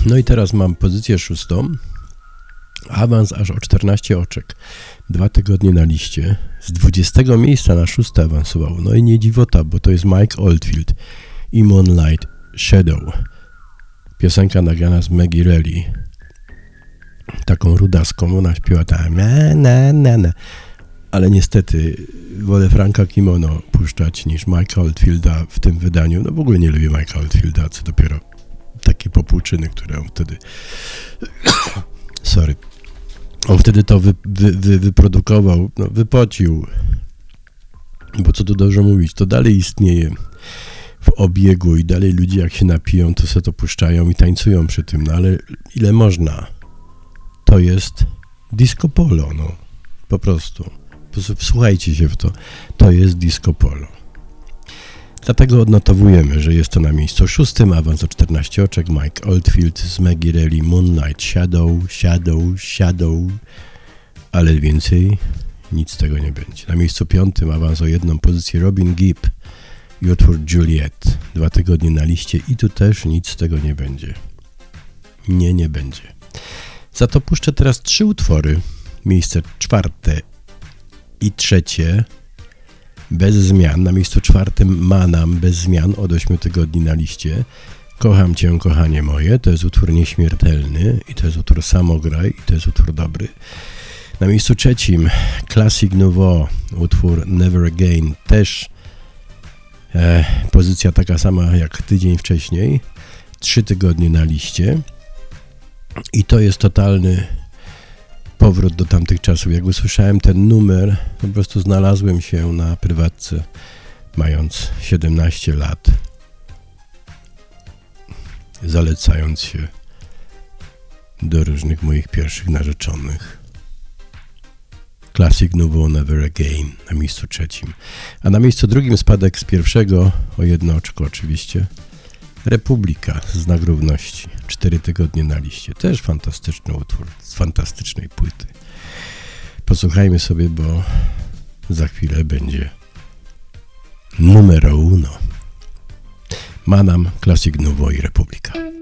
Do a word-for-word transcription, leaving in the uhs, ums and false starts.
No i teraz mam pozycję szóstą. Awans aż o czternaście oczek. Dwa tygodnie na liście. Z dwudziestego miejsca na szóste awansował. No i nie dziwota, bo to jest Mike Oldfield i Moonlight Shadow. Piosenka nagrana z Maggie Reilly. Taką rudaską. Ona śpiewa tam na na na na. Ale niestety wolę Franka Kimono puszczać niż Mike'a Oldfielda w tym wydaniu. No w ogóle nie lubię Mike'a Oldfielda, co dopiero takie popłuczyny, które on wtedy... Sorry. On wtedy to wy, wy, wy, wyprodukował, no, wypocił. Bo co tu dużo mówić, to dalej istnieje w obiegu i dalej ludzie jak się napiją, to se to puszczają i tańcują przy tym. No ale ile można? To jest disco polo, no. Po prostu. Wsłuchajcie się w to. To jest disco polo. Dlatego odnotowujemy, że jest to na miejscu szóstym, awans o czternaście oczek, Mike Oldfield z Maggie Reilly, Moonlight Shadow, Shadow, Shadow, ale więcej nic z tego nie będzie. Na miejscu piątym, awans o jedną pozycję, Robin Gibb i utwór Juliet. Dwa tygodnie na liście i tu też nic z tego nie będzie. Nie, nie będzie. Za to puszczę teraz trzy utwory. Miejsce czwarte i trzecie bez zmian. Na miejscu czwartym Manam bez zmian od ośmiu tygodni na liście. Kocham Cię, kochanie moje. To jest utwór nieśmiertelny i to jest utwór Samograj i to jest utwór dobry. Na miejscu trzecim Classic Nouveau, utwór Never Again. Też e, pozycja taka sama jak tydzień wcześniej. Trzy tygodnie na liście. I to jest totalny powrót do tamtych czasów. Jak usłyszałem ten numer, po prostu znalazłem się na prywatce, mając siedemnaście lat, zalecając się do różnych moich pierwszych narzeczonych. Classic Nouveau Never Again na miejscu trzecim. A na miejscu drugim spadek z pierwszego o jedno oczko oczywiście. Republika, Znak Równości. Cztery tygodnie na liście. Też fantastyczny utwór z fantastycznej płyty. Posłuchajmy sobie, bo za chwilę będzie numero uno. Manam, Classic Nouveau i Republika.